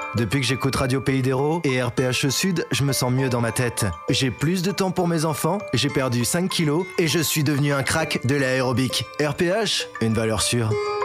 Depuis que j'écoute Radio Pays d'Hérault et RPH Sud, je me sens mieux dans ma tête. J'ai plus de temps pour mes enfants, j'ai perdu 5 kilos et je suis devenu un crack de l'aérobic. RPH, une valeur sûre.